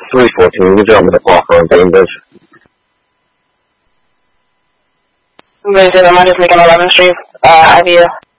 314, you drop me the call for Bainbridge. I'm going to I'm just making 11th Street, IVU.